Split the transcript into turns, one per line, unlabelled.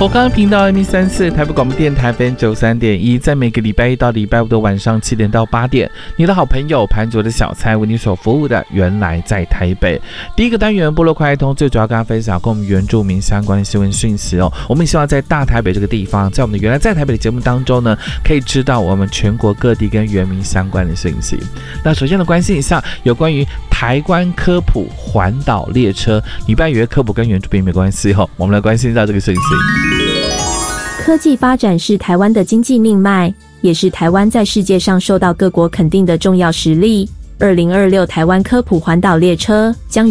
我刚刚频道 M34 台北广播电台 FM93.1，在每个礼拜一到礼拜五的晚上7点到8点，你的好朋友盘卓的小菜为你所服务的原来在台北。第一个单元部落快通，最主要跟大家分享跟我们原住民相关的新闻讯息哦。我们希望在大台北这个地方，在我们的原来在台北的节目当中呢，可以知道我们全国各地跟原民相关的讯息。那首先呢，关心一下有关于台湾科普环岛列车，礼拜约科普跟原住民没关系哦，我们来关心一下这个讯息。
科技发展是台湾的经济命脉，也是台湾在世界上受到各国肯定的重要实力。2026台湾科普环岛列车将